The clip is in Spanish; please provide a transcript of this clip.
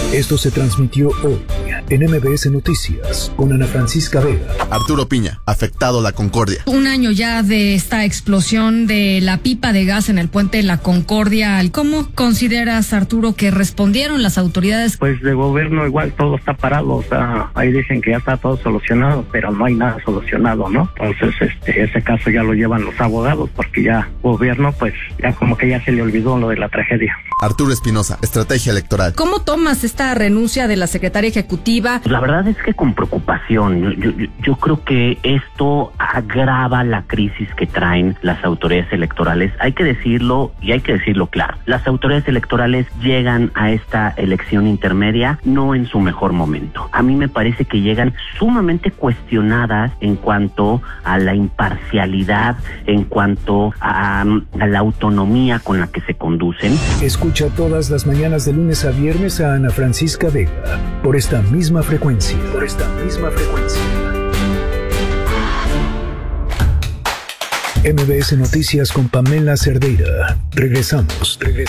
Esto se transmitió hoy en MBS Noticias con Ana Francisca Vega. Arturo Piña, afectado La Concordia. Un año ya de esta explosión de la pipa de gas en el puente La Concordia. ¿Cómo consideras, Arturo, que respondieron las autoridades? Pues de gobierno igual todo está parado, o sea, ahí dicen que ya está todo solucionado, pero no hay nada solucionado, ¿no? Entonces, ese caso ya lo llevan los abogados, porque ya gobierno, pues, ya como que ya se le olvidó lo de la tragedia. Arturo Espinosa, estrategia electoral. ¿Cómo tomas esta renuncia de la secretaria ejecutiva? La verdad es que con preocupación. Yo creo que esto agrava la crisis que traen las autoridades electorales. Hay que decirlo y hay que decirlo claro. Las autoridades electorales llegan a esta elección intermedia no en su mejor momento. A mí me parece que llegan sumamente cuestionadas en cuanto a la imparcialidad, en cuanto a la autonomía con la que se conducen. Escucha todas las mañanas de lunes a viernes a Ana Francisca Vega por esta misma frecuencia. MBS Noticias con Pamela Cerdeira. Regresamos.